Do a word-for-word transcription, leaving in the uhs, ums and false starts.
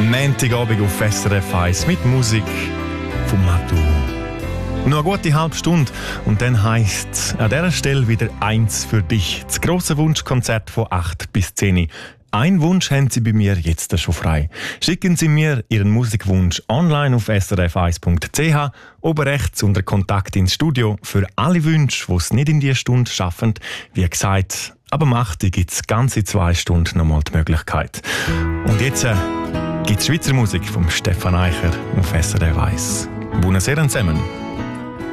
Montagabend auf S R F eins mit Musik von Matu. Noch eine gute halbe Stunde und dann heisst es an dieser Stelle wieder eins für dich. Das grosse Wunschkonzert von acht bis zehn. Ein Wunsch haben Sie bei mir jetzt schon frei. Schicken Sie mir Ihren Musikwunsch online auf s r f eins punkt c h, oben rechts unter Kontakt ins Studio. Für alle Wünsche, die es nicht in dieser Stunde schaffen, wie gesagt, aber macht, gibt es ganze zwei Stunden nochmal die Möglichkeit. Und jetzt äh, gibt es Schweizer Musik von Stefan Eicher auf S R F eins. Buonasera zusammen.